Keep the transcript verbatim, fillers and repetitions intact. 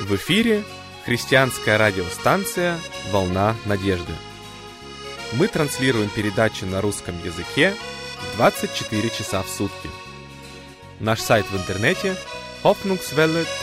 В эфире христианская радиостанция «Волна надежды». Мы транслируем передачи на русском языке двадцать четыре часа в сутки. Наш сайт в интернете hoffnungswelle